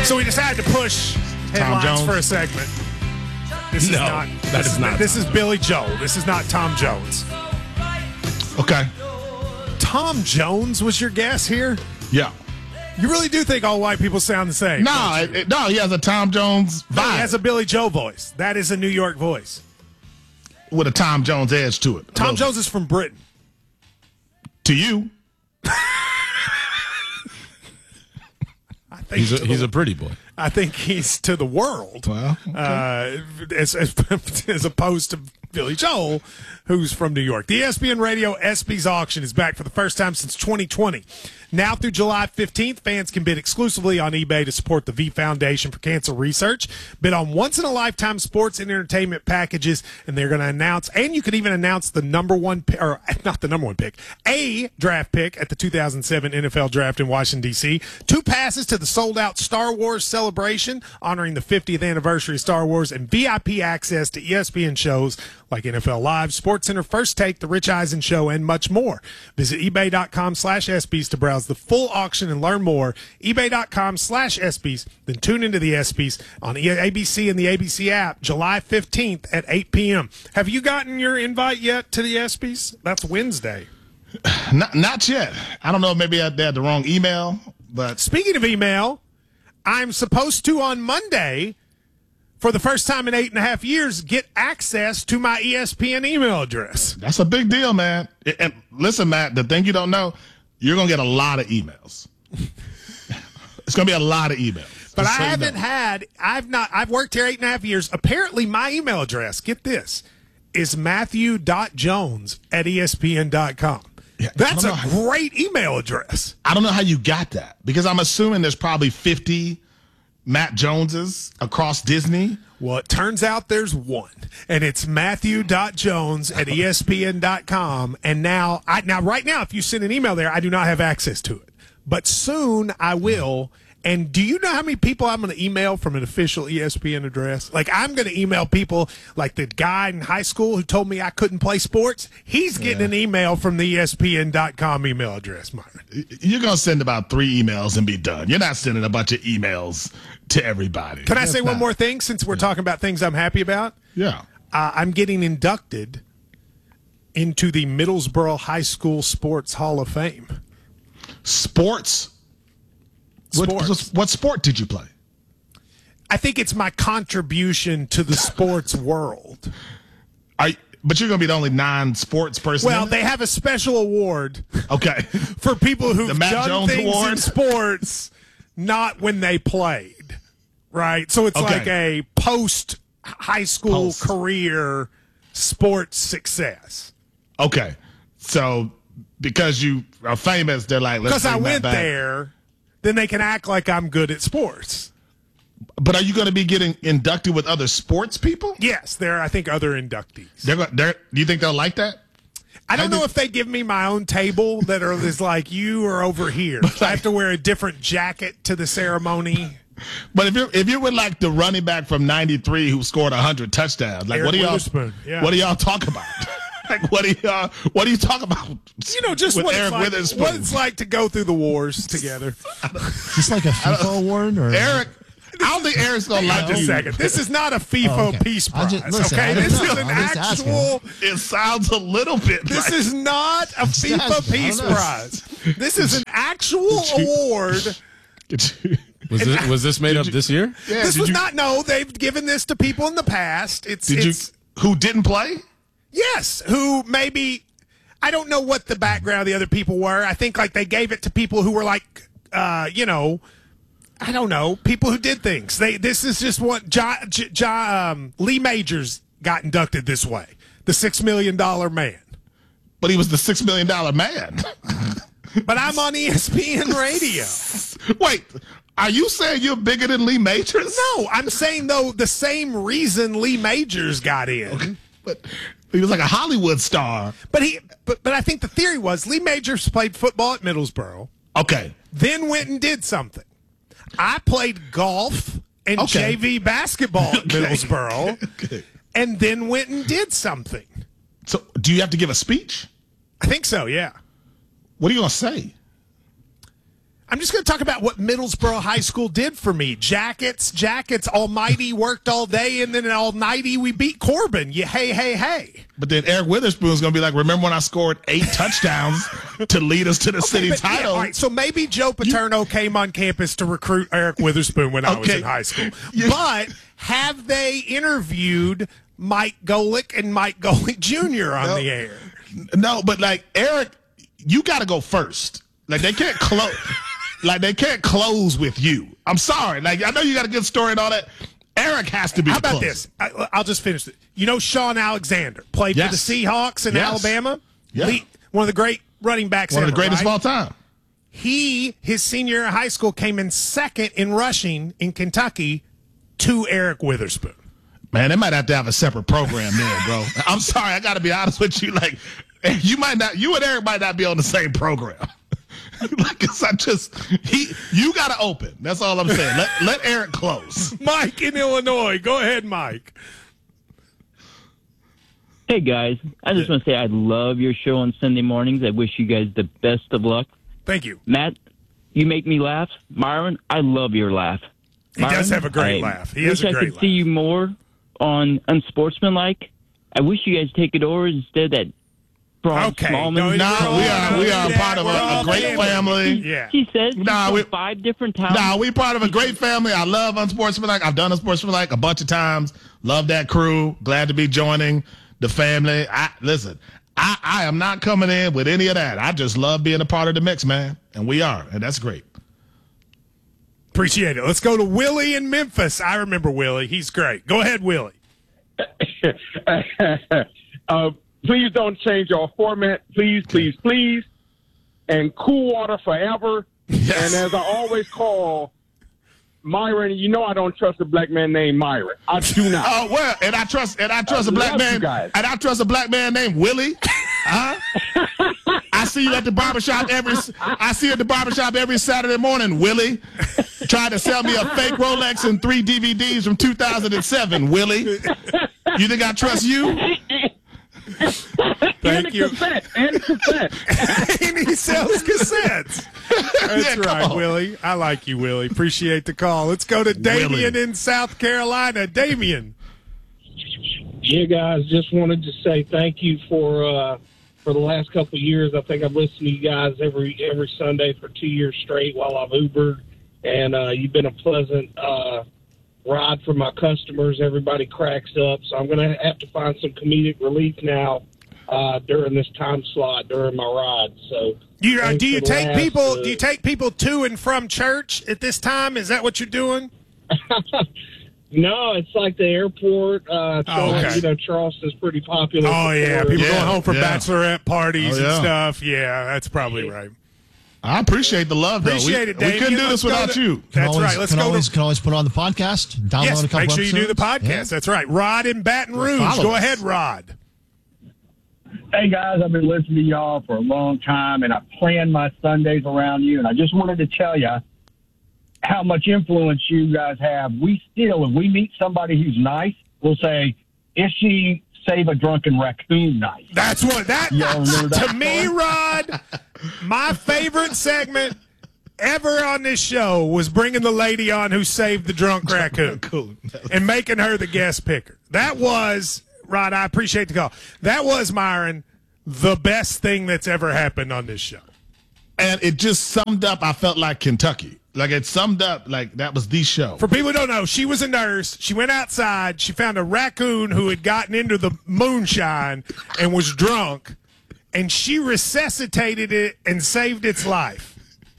So we decided to push headlines for a segment. This is not. That is not. This is Billy Joel. This is not Tom Jones. Okay. Tom Jones was your guess here? Yeah. You really do think all white people sound the same? No, he has a Tom Jones vibe. No, he has a Billy Joel voice. That is a New York voice. With a Tom Jones edge to it. Tom Jones is from Britain. To you. He's a pretty boy. I think he's to the world. Well, okay. As opposed to Billy Joel, who's from New York. The ESPN Radio ESPYs auction is back for the first time since 2020. Now through July 15th, fans can bid exclusively on eBay to support the V Foundation for Cancer Research. Bid on once-in-a-lifetime sports and entertainment packages, and they're going to announce, and you could even announce the number one pick, or not the number one pick, a draft pick at the 2007 NFL Draft in Washington, D.C. 2 passes to the sold-out Star Wars celebration honoring the 50th anniversary of Star Wars, and VIP access to ESPN shows like NFL Live, SportsCenter, First Take, The Rich Eisen Show, and much more. Visit ebay.com/ESPYs to browse the full auction and learn more. ebay.com/ESPYs. Then tune into the ESPYs on ABC and the ABC app July 15th at 8 p.m. Have you gotten your invite yet to the ESPYs? That's Wednesday. Not yet. I don't know if maybe they had the wrong email. But speaking of email, I'm supposed to on Monday, for the first time in 8.5 years, get access to my ESPN email address. That's a big deal, man. And listen, Matt, the thing you don't know, you're going to get a lot of emails. It's going to be a lot of emails. But I've worked here 8.5 years. Apparently, my email address, get this, is matthew.jones@espn.com. Yeah, that's a great email address. I don't know how you got that, because I'm assuming there's probably 50 Matt Joneses across Disney. Well, it turns out there's one, and it's matthew.jones@espn.com. And now, right now, if you send an email there, I do not have access to it. But soon I will. And do you know how many people I'm going to email from an official ESPN address? Like, I'm going to email people like the guy in high school who told me I couldn't play sports. He's getting an email from the ESPN.com email address, Myron. You're going to send about 3 emails and be done. You're not sending a bunch of emails to everybody. Can I say one more thing since we're talking about things I'm happy about? Yeah. I'm getting inducted into the Middlesboro High School Sports Hall of Fame. Sports? What sport did you play? I think it's my contribution to the sports world. But you're going to be the only non-sports person. Well, they have a special award. Okay. For people who've done Jones things Award? in sports, not when they played. Right? So it's like a post-high school career sports success. Okay. So because you are famous, they're like, let's bring that back. Because I went there. Then they can act like I'm good at sports. But are you going to be getting inducted with other sports people? Yes, there are, I think, other inductees. Do you think they'll like that? I don't know if they give me my own table that is like, you are over here. I have to wear a different jacket to the ceremony. But if you're with like the running back from '93 who scored 100 touchdowns, like Eric what do y'all talk about? Like what do you talk about? You know, just what it's like to go through the wars together. Is this like a FIFA award? Or? Eric, I don't think Eric's going to like you. Second. This is not a FIFA Peace Prize, okay? This is an actual... It sounds a little bit This is not a FIFA Peace Prize. This is an actual award... Was this made up this year? Yeah, this was not. No, they've given this to people in the past. Who didn't play? Yes, who maybe, I don't know what the background of the other people were. I think like they gave it to people who were like, I don't know, people who did things. This is just what Lee Majors got inducted this way, the $6 million man. But he was the $6 million man. But I'm on ESPN Radio. Wait, are you saying you're bigger than Lee Majors? No, I'm saying though the same reason Lee Majors got in. Okay. But he was like a Hollywood star. But I think the theory was Lee Majors played football at Middlesboro. Okay. Then went and did something. I played golf and JV basketball at Middlesboro. And then went and did something. So do you have to give a speech? I think so, yeah. What are you going to say? I'm just going to talk about what Middlesboro High School did for me. Jackets, almighty, worked all day, and then all nighty we beat Corbin. Hey. But then Eric Witherspoon's going to be like, remember when I scored 8 touchdowns to lead us to the city title? Yeah, all right, so maybe Joe Paterno came on campus to recruit Eric Witherspoon when I was in high school. But have they interviewed Mike Golick and Mike Golick Jr. on the air? No, but like Eric, you got to go first. Like they can't close. Like they can't close with you. I'm sorry. Like I know you got a good story and all that. Eric has to be. How about closer. this? I'll just finish it. You know, Sean Alexander played for the Seahawks in Alabama. Yeah. One of the great running backs. One of the greatest right? of all time. His senior year of high school came in second in rushing in Kentucky to Eric Witherspoon. Man, they might have to have a separate program there, bro. I'm sorry. I got to be honest with you. Like you and Eric might not be on the same program. Like, you got to open. That's all I'm saying. Let Eric close. Mike in Illinois. Go ahead, Mike. Hey, guys. I just want to say I love your show on Sunday mornings. I wish you guys the best of luck. Thank you. Matt, you make me laugh. Myron, I love your laugh. He does have a great laugh. I wish I could see you more on Unsportsmanlike. I wish you guys take it over instead of that. Okay. We are part of a great family. Yeah. She said 5 different times. We part of a great family. I love Unsportsmanlike. I've done Unsportsmanlike a bunch of times. Love that crew. Glad to be joining the family. I am not coming in with any of that. I just love being a part of the mix, man. And we are. And that's great. Appreciate it. Let's go to Willie in Memphis. I remember Willie. He's great. Go ahead, Willie. Please don't change our format. Please. And cool water forever. Yes. And as I always call Myron, you know I don't trust a black man named Myron. I do not. Oh well, and I trust a black man. And I trust a black man named Willie. I see you at the barbershop every Saturday morning, Willie. Trying to sell me a fake Rolex and 3 DVDs from 2007, Willie. You think I trust you? Thank you. And cassette. And he sells cassettes. That's right, Willie. I like you, Willie. Appreciate the call. Let's go to Damien in South Carolina. Damien. Yeah, guys, just wanted to say thank you for the last couple of years. I think I've listened to you guys every Sunday for 2 years straight while I've Ubered, and you've been a pleasant ride for my customers. Everybody cracks up, so I'm going to have to find some comedic relief now during this time slot during my ride. So, do you take people to and from church at this time? Is that what you're doing? No, it's like the airport. Okay. You know, Charleston's pretty popular. Oh, yeah. People going home for bachelorette parties and stuff. Yeah, that's probably right. I appreciate the love, though. Appreciate it, Damien. We couldn't do this without you. That's right. Can always put on the podcast. Download a couple make sure episodes. You do the podcast. Yeah. That's right. Rod in Baton Rouge. Go ahead, Rod. Hey, guys, I've been listening to y'all for a long time, and I plan my Sundays around you, and I just wanted to tell you how much influence you guys have. If we meet somebody who's nice, we'll say, is she Save a Drunken Raccoon nice? That's what that, to me, Rod, my favorite segment ever on this show was bringing the lady on who saved the drunk raccoon and making her the guest picker. That was, Rod, I appreciate the call. That was, Myron, the best thing that's ever happened on this show. And it just summed up, I felt like Kentucky. Like it summed up, like that was the show. For people who don't know, she was a nurse. She went outside. She found a raccoon who had gotten into the moonshine and was drunk, and she resuscitated it and saved its life.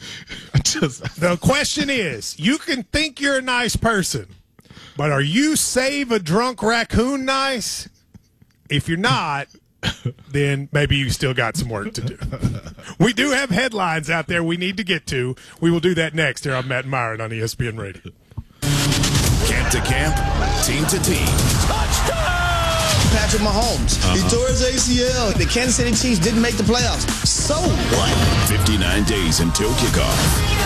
The question is, you can think you're a nice person, but are you save a drunk raccoon nice? If you're not, then maybe you still got some work to do. We do have headlines out there we need to get to. We will do that next here on Matt and Myron on ESPN Radio. Camp to camp, team to team. Touchdown! Patrick Mahomes. He tore his ACL. The Kansas City Chiefs didn't make the playoffs. So what? 59 days until kickoff.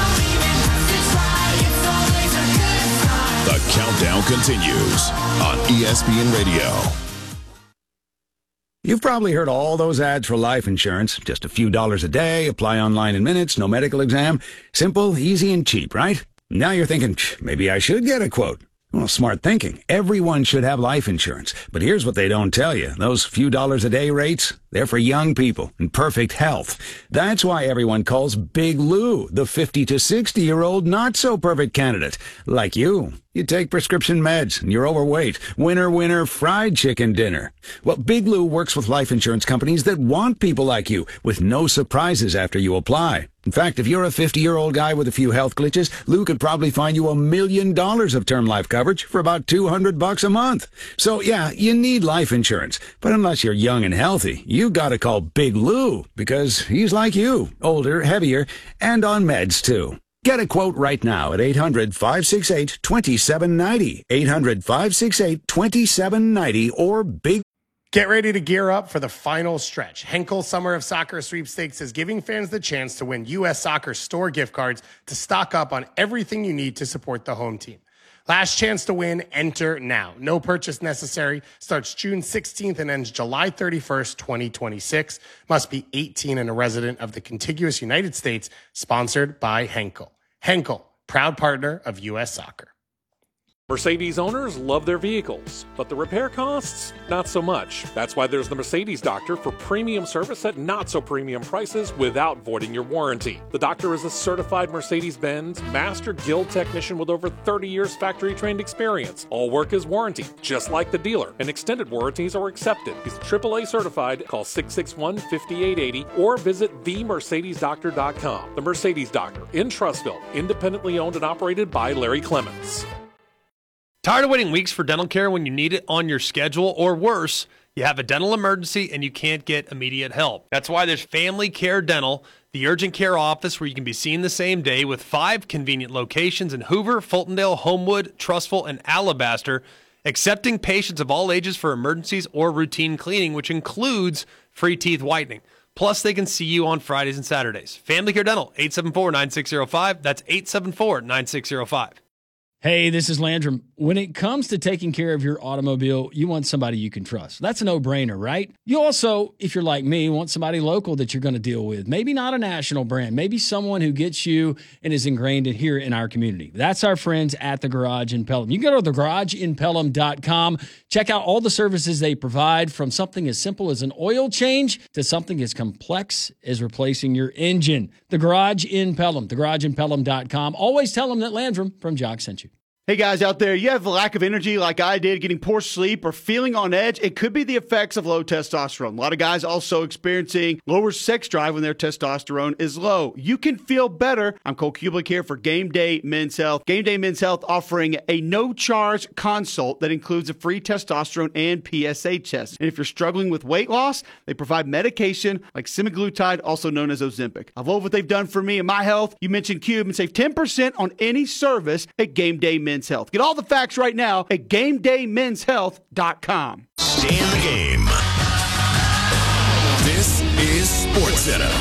The countdown continues on ESPN Radio. You've probably heard all those ads for life insurance. Just a few dollars a day, apply online in minutes, no medical exam. Simple, easy, and cheap, right? Now you're thinking, maybe I should get a quote. Well, smart thinking. Everyone should have life insurance. But here's what they don't tell you. Those few dollars a day rates, they're for young people in perfect health. That's why everyone calls Big Lou the 50 to 60-year-old not-so-perfect candidate. Like you. You take prescription meds and you're overweight. Winner, winner, fried chicken dinner. Well, Big Lou works with life insurance companies that want people like you with no surprises after you apply. In fact, if you're a 50-year-old guy with a few health glitches, Lou could probably find you $1 million of term life coverage for about $200 a month. So, yeah, you need life insurance. But unless you're young and healthy, you gotta call Big Lou because he's like you, older, heavier, and on meds, too. Get a quote right now at 800-568-2790. 800-568-2790 or Big. Get ready to gear up for the final stretch. Henkel Summer of Soccer Sweepstakes is giving fans the chance to win U.S. Soccer store gift cards to stock up on everything you need to support the home team. Last chance to win, enter now. No purchase necessary. Starts June 16th and ends July 31st, 2026. Must be 18 and a resident of the contiguous United States. Sponsored by Henkel. Henkel, proud partner of U.S. Soccer. Mercedes owners love their vehicles, but the repair costs, not so much. That's why there's the Mercedes Doctor for premium service at not so premium prices without voiding your warranty. The Doctor is a certified Mercedes-Benz Master Guild technician with over 30 years factory-trained experience. All work is warranted, just like the dealer, and extended warranties are accepted. He's AAA certified. Call 661-5880 or visit themercedesdoctor.com. The Mercedes Doctor in Trussville, independently owned and operated by Larry Clements. Tired of waiting weeks for dental care when you need it on your schedule, or worse, you have a dental emergency and you can't get immediate help? That's why there's Family Care Dental, the urgent care office where you can be seen the same day with 5 convenient locations in Hoover, Fultondale, Homewood, Trussville, and Alabaster, accepting patients of all ages for emergencies or routine cleaning, which includes free teeth whitening. Plus, they can see you on Fridays and Saturdays. Family Care Dental, 874-9605. That's 874-9605. Hey, this is Landrum. When it comes to taking care of your automobile, you want somebody you can trust. That's a no-brainer, right? You also, if you're like me, want somebody local that you're going to deal with. Maybe not a national brand. Maybe someone who gets you and is ingrained in here in our community. That's our friends at The Garage in Pelham. You can go to thegarageinpelham.com. Check out all the services they provide, from something as simple as an oil change to something as complex as replacing your engine. The Garage in Pelham, thegarageinpelham.com. Always tell them that Landrum from Jock sent you. Hey guys out there, you have a lack of energy like I did, getting poor sleep or feeling on edge. It could be the effects of low testosterone. A lot of guys also experiencing lower sex drive when their testosterone is low. You can feel better. I'm Cole Kublik here for Game Day Men's Health. Game Day Men's Health offering a no-charge consult that includes a free testosterone and PSA test. And if you're struggling with weight loss, they provide medication like semaglutide, also known as Ozempic. I love what they've done for me and my health. You mentioned Cube and save 10% on any service at Game Day Men's Health. Get all the facts right now at GameDayMen'sHealth.com. Stay in the game. This is SportsCenter.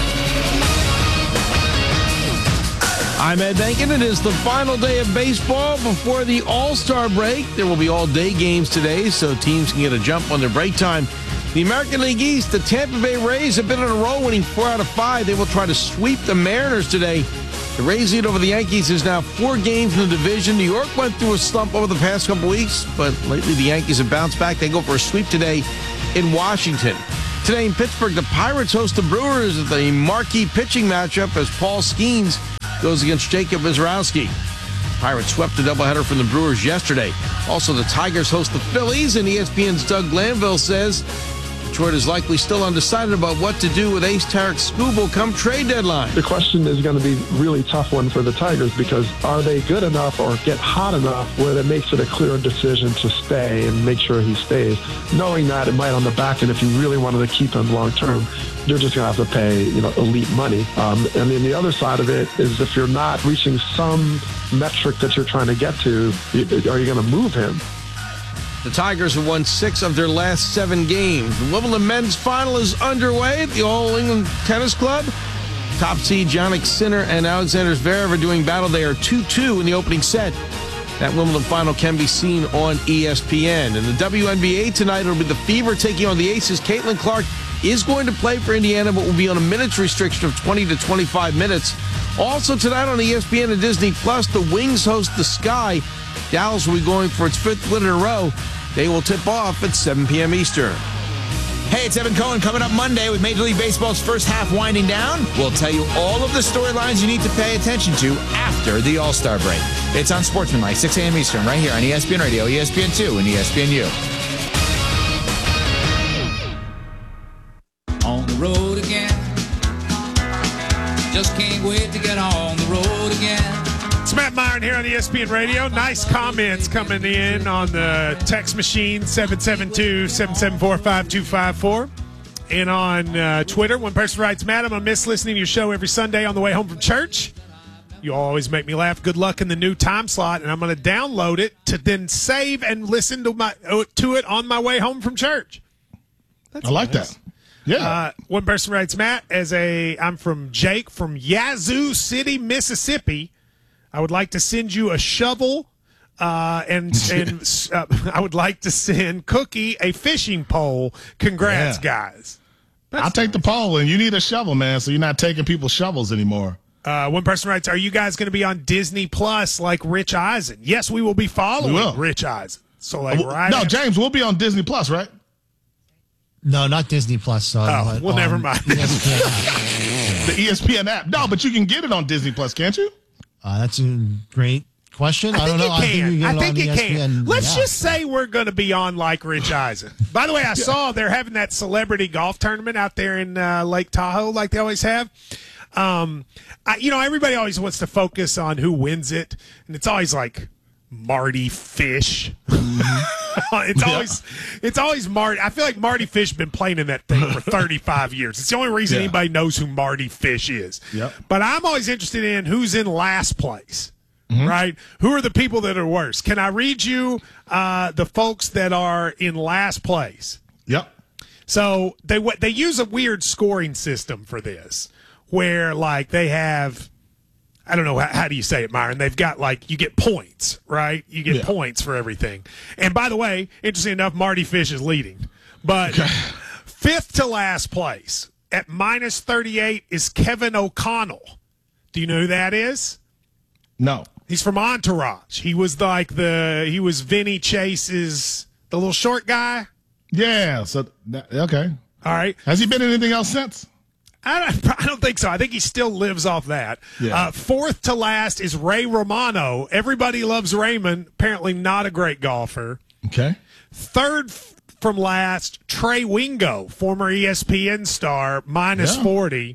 I'm Ed Bankin. It is the final day of baseball before the All-Star break. There will be all-day games today, so teams can get a jump on their break time. The American League East, the Tampa Bay Rays have been on a roll, winning 4 out of 5. They will try to sweep the Mariners today. The Rays lead over the Yankees is now 4 games in the division. New York went through a slump over the past couple weeks, but lately the Yankees have bounced back. They go for a sweep today in Washington. Today in Pittsburgh, the Pirates host the Brewers at the marquee pitching matchup as Paul Skeens goes against Jacob Wizarowski. Pirates swept a doubleheader from the Brewers yesterday. Also, the Tigers host the Phillies, and ESPN's Doug Glanville says Detroit is likely still undecided about what to do with ace Tarek Skubal come trade deadline. The question is going to be a really tough one for the Tigers, because are they good enough or get hot enough where that makes it a clear decision to stay and make sure he stays? Knowing that it might on the back end, if you really wanted to keep him long term, you're just going to have to pay, elite money. And then the other side of it is, if you're not reaching some metric that you're trying to get to, are you going to move him? The Tigers have won 6 of their last 7 games. The Wimbledon men's final is underway at the All England Tennis Club. Top seed Jannik Sinner and Alexander Zverev are doing battle. They are 2-2 in the opening set. That Wimbledon final can be seen on ESPN. In the WNBA tonight, it'll be the Fever taking on the Aces. Caitlin Clark is going to play for Indiana, but will be on a minutes restriction of 20 to 25 minutes. Also tonight on ESPN and Disney Plus, the Wings host the Sky. Dallas will be going for its 5th win in a row. They will tip off at 7 p.m. Eastern. Hey, it's Evan Cohen coming up Monday with Major League Baseball's first half winding down. We'll tell you all of the storylines you need to pay attention to after the All-Star break. It's on Sportsmanlike, 6 a.m. Eastern, right here on ESPN Radio, ESPN2, and ESPNU. On the road again. Just can't wait to get on the road again. It's Matt Myron here on ESPN Radio. Nice comments coming in on the text machine, 772-774-5254. And on Twitter, one person writes, Matt, I'm going to miss listening to your show every Sunday on the way home from church. You always make me laugh. Good luck in the new time slot. And I'm going to download it to then save and listen to it on my way home from church. I like that. Yeah. One person writes, Matt, I'm from Jake from Yazoo City, Mississippi. I would like to send you a shovel, and I would like to send Cookie a fishing pole. Congrats, guys. I'll take the pole, and you need a shovel, man, so you're not taking people's shovels anymore. One person writes, are you guys going to be on Disney Plus like Rich Eisen? Yes, we will be following Rich Eisen. So, James, we'll be on Disney Plus, right? No, not Disney Plus. Never mind. The ESPN app. No, but you can get it on Disney Plus, can't you? That's a great question. I don't know. I think you can. Let's just say we're going to be on like Rich Eisen. By the way, I saw they're having that celebrity golf tournament out there in Lake Tahoe like they always have. Everybody always wants to focus on who wins it, and it's always like Marty Fish. It's always Marty. I feel like Marty Fish has been playing in that thing for 35 years. It's the only reason anybody knows who Marty Fish is. Yep. But I'm always interested in who's in last place, right? Who are the people that are worse? Can I read you the folks that are in last place? Yep. So they use a weird scoring system for this, where like they have. I don't know, how do you say it, Myron? They've got, you get points, right? You get points for everything. And by the way, interesting enough, Marty Fish is leading. But fifth to last place at minus 38 is Kevin O'Connell. Do you know who that is? No. He's from Entourage. He was he was Vinny Chase's, the little short guy. Yeah. So, okay. All right. Has he been in anything else since? I don't think so. I think he still lives off that. Yeah. Fourth to last is Ray Romano. Everybody loves Raymond. Apparently not a great golfer. Okay. Third from last, Trey Wingo, former ESPN star, minus 40.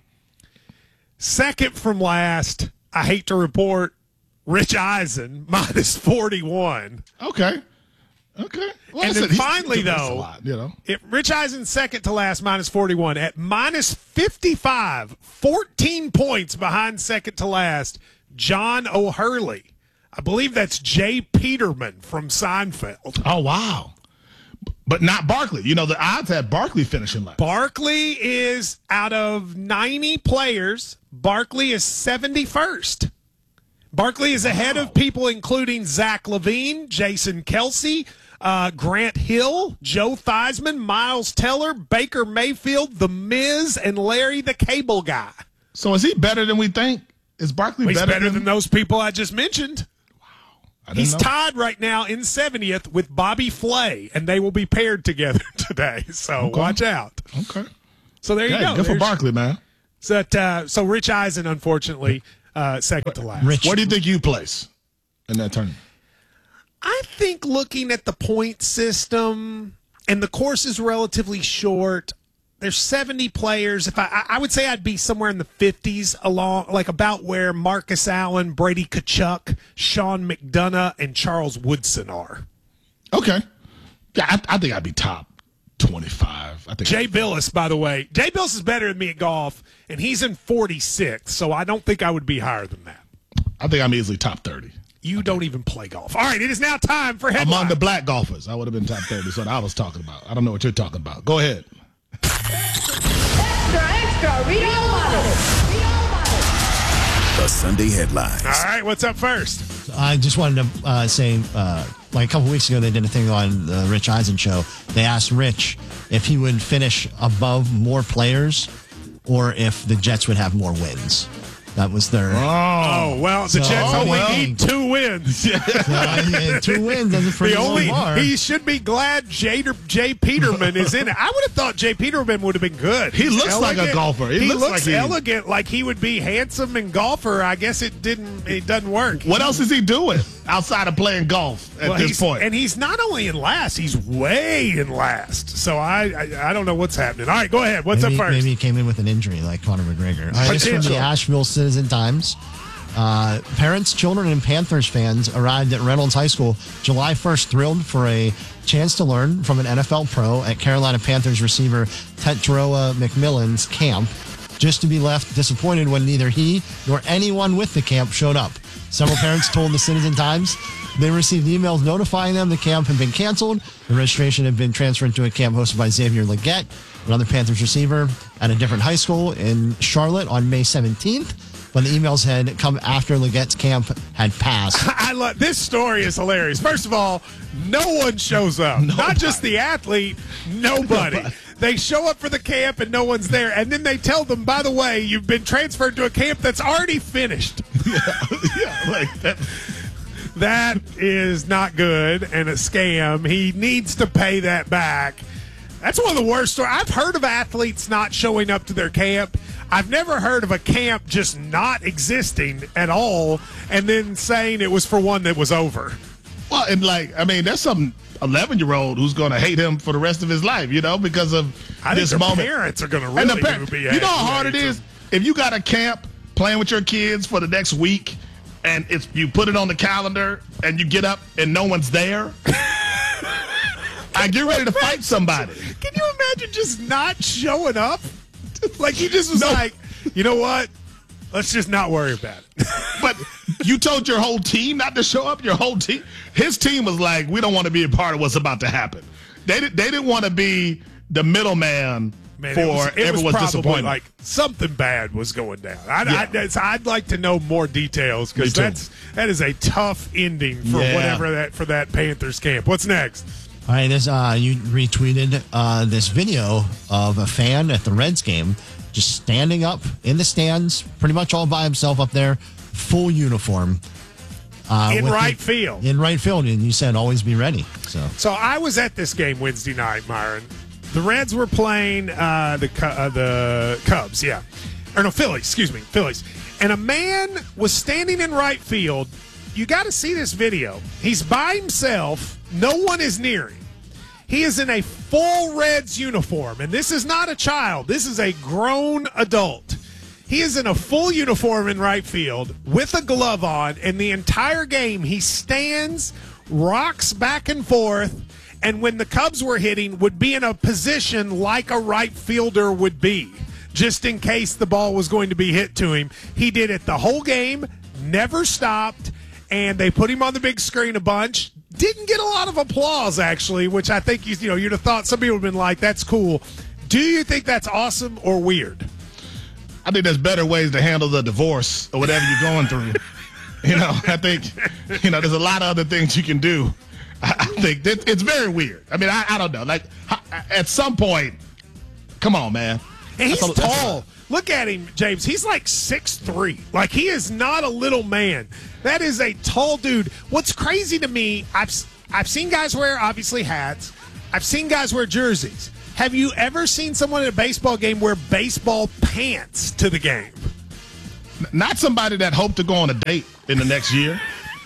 Second from last, I hate to report, Rich Eisen, minus 41. Okay. Well, and then finally, though, lot, Rich Eisen's second to last, minus 41. At minus 55, 14 points behind second to last, John O'Hurley. I believe that's Jay Peterman from Seinfeld. Oh, wow. But not Barkley. The odds had Barkley finishing last. Barkley is out of 90 players. Barkley is 71st. Barkley is ahead of people including Zach LaVine, Jason Kelsey, Grant Hill, Joe Theismann, Miles Teller, Baker Mayfield, The Miz, and Larry the Cable Guy. So is he better than we think? Is Barkley better than those people I just mentioned? Wow. He's tied right now in 70th with Bobby Flay, and they will be paired together today. So watch out. Okay. So there you go. Good for Barkley, man. So Rich Eisen, unfortunately, second to last. Where do you think you place in that tournament? I think looking at the point system, and the course is relatively short. There's 70 players. If I would say I'd be somewhere in the 50s, about where Marcus Allen, Brady Tkachuk, Sean McDonough, and Charles Woodson are. Okay. Yeah, I think I'd be top 25. I think Jay Billis, by the way. Jay Billis is better than me at golf, and he's in 46th, so I don't think I would be higher than that. I think I'm easily top 30. You don't even play golf. All right, it is now time for headlines. Among the black golfers, I would have been top 30. That's what I was talking about. I don't know what you're talking about. Go ahead. Extra, extra, read all about it. the Sunday headlines. All right, what's up first? I just wanted to say, like a couple weeks ago, they did a thing on the Rich Eisen show. They asked Rich if he would finish above more players or if the Jets would have more wins. That was their. Oh, well, the Jets only need 2 wins. 2 wins. That's a pretty low bar. He should be glad Jay Peterman is in it. I would have thought Jay Peterman would have been good. He looks like a golfer. He looks like elegant, like he would be handsome and golfer. I guess it doesn't work. What else is he doing outside of playing golf at this point? And he's not only in last, he's way in last. So I don't know what's happening. All right, go ahead. What's up first? Maybe he came in with an injury like Conor McGregor. All right, this from the Asheville Citizen-Times. Parents, children, and Panthers fans arrived at Reynolds High School July 1st thrilled for a chance to learn from an NFL pro at Carolina Panthers receiver Tetroa McMillan's camp, just to be left disappointed when neither he nor anyone with the camp showed up. Several parents told the Citizen-Times they received emails notifying them the camp had been canceled. The registration had been transferred to a camp hosted by Xavier Legette, another Panthers receiver, at a different high school in Charlotte on May 17th. But the emails had come after Legette's camp had passed. I love this story is hilarious. First of all, no one shows up. Nobody. Not just the athlete, nobody. They show up for the camp and no one's there. And then they tell them, by the way, you've been transferred to a camp that's already finished. Yeah, like that. That is not good and a scam. He needs to pay that back. That's one of the worst stories. I've heard of athletes not showing up to their camp. I've never heard of a camp just not existing at all and then saying it was for one that was over. Well, and there's some 11-year-old who's going to hate him for the rest of his life, because of this moment. Parents are going to really be. You know how hard it is if you got a camp playing with your kids for the next week, and you put it on the calendar, and you get up and no one's there. I get ready to fight somebody. Can you imagine just not showing up? Like he just was like, you know what? Let's just not worry about it. But you told your whole team not to show up? Your whole team? His team was like, we don't want to be a part of what's about to happen. They didn't want to be the middleman for everyone's disappointment. Like something bad was going down. I'd like to know more details because that is a tough ending for for that Panthers camp. What's next? All right, you retweeted this video of a fan at the Reds game just standing up in the stands, pretty much all by himself up there, full uniform. In right field. In right field, and you said always be ready. So I was at this game Wednesday night, Myron. The Reds were playing the Cubs, Phillies. And a man was standing in right field. You got to see this video. He's by himself. No one is near him. He is in a full Reds uniform, and this is not a child. This is a grown adult. He is in a full uniform in right field with a glove on, and the entire game he stands, rocks back and forth, and when the Cubs were hitting, would be in a position like a right fielder would be, just in case the ball was going to be hit to him. He did it the whole game, never stopped, and they put him on the big screen a bunch. Didn't get a lot of applause, actually, which I think you'd have thought some people would have been like, that's cool. Do you think that's awesome or weird? I think there's better ways to handle the divorce or whatever you're going through. I think, there's a lot of other things you can do. I think that it's very weird. I mean, I don't know. Like, at some point, come on, man. And he's tall. Look at him, James. He's like 6'3". Like, he is not a little man. That is a tall dude. What's crazy to me, I've seen guys wear, obviously, hats. I've seen guys wear jerseys. Have you ever seen someone at a baseball game wear baseball pants to the game? Not somebody that hoped to go on a date in the next year.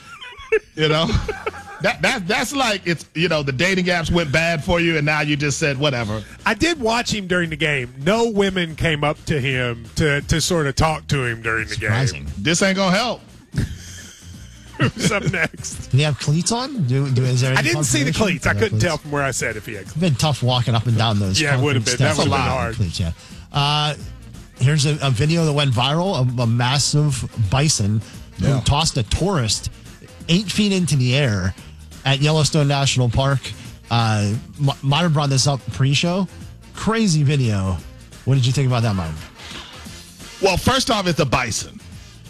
That's like it's the dating apps went bad for you and now you just said whatever. I did watch him during the game. No women came up to him to sort of talk to him during the game. This ain't gonna help. Who's up next? Do he have cleats on? I didn't see the cleats. I couldn't tell from where I said if he had cleats. It's been tough walking up and down those. Yeah, it would have been. That would have been hard. Cleats, yeah. Here's a video that went viral of a massive bison who tossed a tourist 8 feet into the air at Yellowstone National Park. Myron brought this up pre-show. Crazy video. What did you think about that, Myron? Well, first off, it's a bison.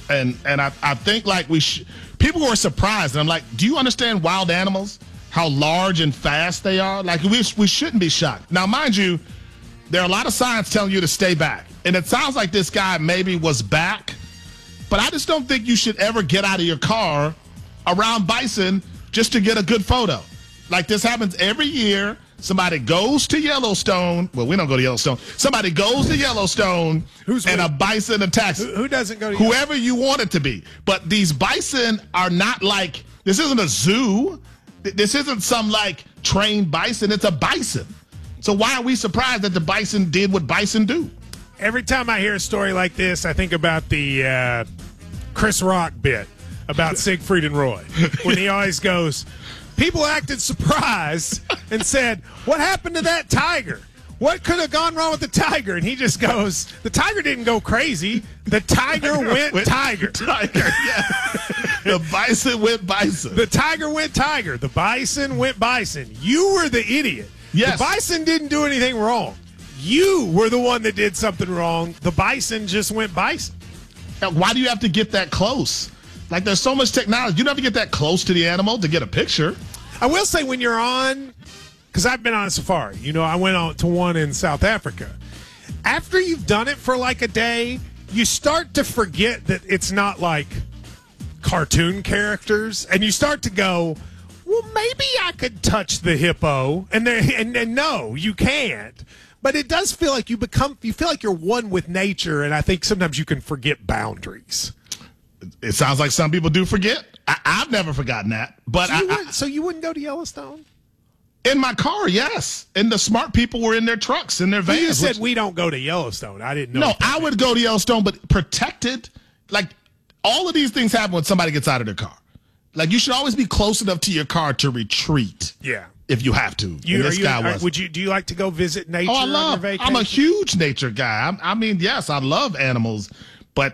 And I think like people were surprised. And I'm like, do you understand wild animals? How large and fast they are? Like we shouldn't be shocked. Now, mind you, there are a lot of signs telling you to stay back. And it sounds like this guy maybe was back. But I just don't think you should ever get out of your car around bison just to get a good photo. Like this happens every year. Somebody goes to Yellowstone. Well, we don't go to Yellowstone. Somebody goes to Yellowstone and a bison attacks. Who doesn't go to Whoever you want it to be. But these bison are not like, this isn't a zoo. This isn't some like trained bison. It's a bison. So why are we surprised that the bison did what bison do? Every time I hear a story like this, I think about the Chris Rock bit about Siegfried and Roy, when he always goes, people acted surprised and said, what happened to that tiger? What could have gone wrong with the tiger? And he just goes, the tiger didn't go crazy. The tiger went tiger. Tiger, yeah. The bison went bison. The tiger went tiger. The bison went bison. You were the idiot. Yes. The bison didn't do anything wrong. You were the one that did something wrong. The bison just went bison. Now, why do you have to get that close? Like, there's so much technology. You don't have to get that close to the animal to get a picture. I will say when you're on, because I've been on a safari. You know, I went on to one in South Africa. After you've done it for like a day, you start to forget that it's not like cartoon characters. And you start to go, well, maybe I could touch the hippo. And no, you can't. But it does feel like you feel like you're one with nature, and I think sometimes you can forget boundaries. It sounds like some people do forget. I've never forgotten that. But so you wouldn't go to Yellowstone? In my car, yes. And the smart people were in their trucks, in their vans. You said we don't go to Yellowstone. I didn't know. No, I would go to Yellowstone, but protected. Like, all of these things happen when somebody gets out of their car. Like, you should always be close enough to your car to retreat. Yeah. If you have to. Do you like to go visit nature on your vacation? I'm a huge nature guy. I mean, yes, I love animals, but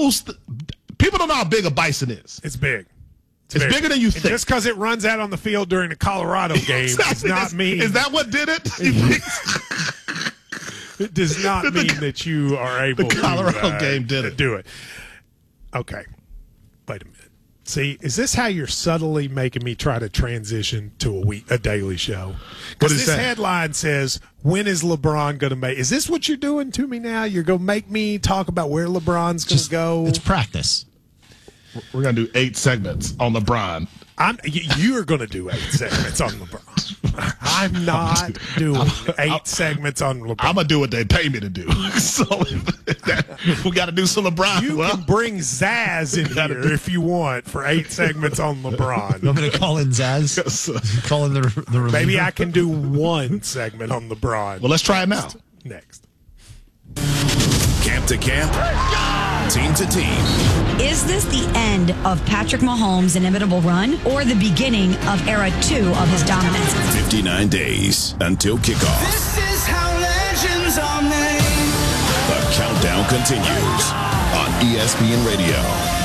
people don't know how big a bison is. It's big. It's bigger than you think. Just because it runs out on the field during the Colorado game does not mean. Is that what did it? It does not mean that you are able the Colorado game did it. Do it. Okay. Wait a minute. See, is this how you're subtly making me try to transition to a daily show? Because this headline says, when is LeBron going to make? Is this what you're doing to me now? You're going to make me talk about where LeBron's going to go? It's practice. We're going to do 8 segments on LeBron. You are going to do 8 segments on LeBron. I'm not doing 8 segments on LeBron. I'm going to do what they pay me to do. So we got to do some LeBron. You can bring Zaz in here if you want for 8 segments on LeBron. I'm going to call in Zaz? Call in the reliever? Maybe I can do 1 segment on LeBron. Well, let's try it now. Next. Camp to camp, team to team. Is this the end of Patrick Mahomes' inimitable run or the beginning of era 2 of his dominance? 59 days until kickoff. This is how legends are made. The countdown continues on ESPN Radio.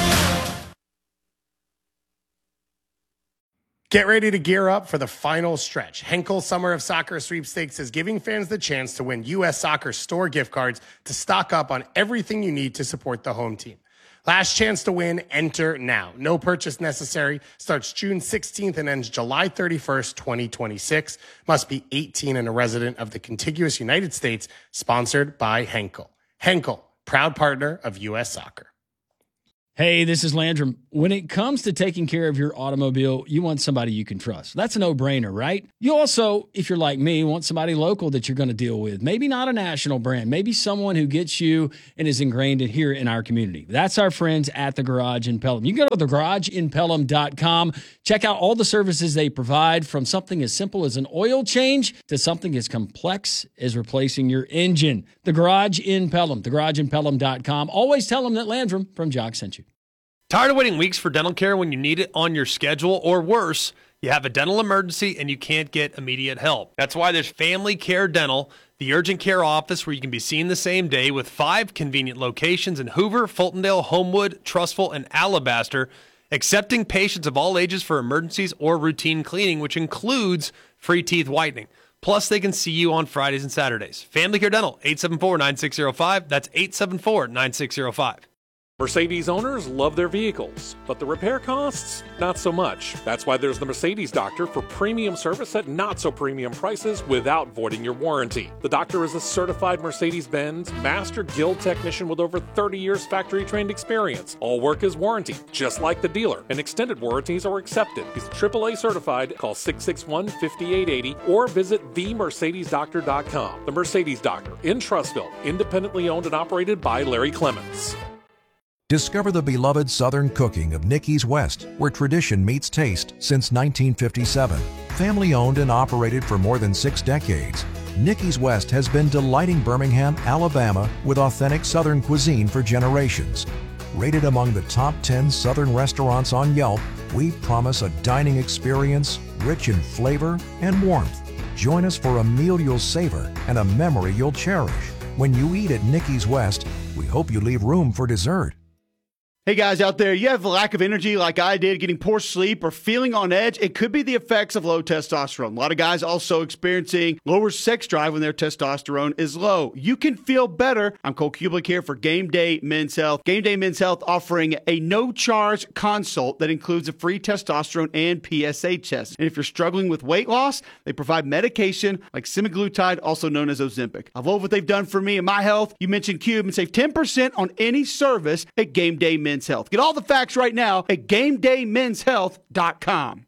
Get ready to gear up for the final stretch. Henkel Summer of Soccer Sweepstakes is giving fans the chance to win U.S. Soccer store gift cards to stock up on everything you need to support the home team. Last chance to win, enter now. No purchase necessary. Starts June 16th and ends July 31st, 2026. Must be 18 and a resident of the contiguous United States. Sponsored by Henkel. Henkel, proud partner of U.S. Soccer. Hey, this is Landrum. When it comes to taking care of your automobile, you want somebody you can trust. That's a no-brainer, right? You also, if you're like me, want somebody local that you're going to deal with. Maybe not a national brand. Maybe someone who gets you and is ingrained here in our community. That's our friends at The Garage in Pelham. You can go to thegarageinpelham.com. Check out all the services they provide, from something as simple as an oil change to something as complex as replacing your engine. The Garage in Pelham, thegarageinpelham.com. Always tell them that Landrum from Jock sent you. Tired of waiting weeks for dental care when you need it on your schedule, or worse, you have a dental emergency and you can't get immediate help? That's why there's Family Care Dental, the urgent care office where you can be seen the same day, with 5 convenient locations in Hoover, Fultondale, Homewood, Trustful, and Alabaster, accepting patients of all ages for emergencies or routine cleaning, which includes free teeth whitening. Plus, they can see you on Fridays and Saturdays. Family Care Dental, 874-9605. That's 874-9605. Mercedes owners love their vehicles, but the repair costs, not so much. That's why there's the Mercedes Doctor for premium service at not so premium prices without voiding your warranty. The Doctor is a certified Mercedes-Benz Master Guild technician with over 30 years factory-trained experience. All work is warranted, just like the dealer, and extended warranties are accepted. He's AAA certified. Call 661-5880 or visit themercedesdoctor.com. The Mercedes Doctor in Trussville, independently owned and operated by Larry Clements. Discover the beloved Southern cooking of Nicky's West, where tradition meets taste since 1957. Family owned and operated for more than 6 decades, Nicky's West has been delighting Birmingham, Alabama with authentic Southern cuisine for generations. Rated among the top 10 Southern restaurants on Yelp, we promise a dining experience rich in flavor and warmth. Join us for a meal you'll savor and a memory you'll cherish. When you eat at Nicky's West, we hope you leave room for dessert. Hey guys out there, you have a lack of energy like I did, getting poor sleep or feeling on edge? It could be the effects of low testosterone. A lot of guys also experiencing lower sex drive when their testosterone is low. You can feel better. I'm Cole Kublik here for Game Day Men's Health. Game Day Men's Health offering a no-charge consult that includes a free testosterone and PSA test. And if you're struggling with weight loss, they provide medication like semaglutide, also known as Ozempic. I love what they've done for me and my health. You mentioned Cube and save 10% on any service at Game Day Men's Health. Get all the facts right now at GameDayMen'sHealth.com.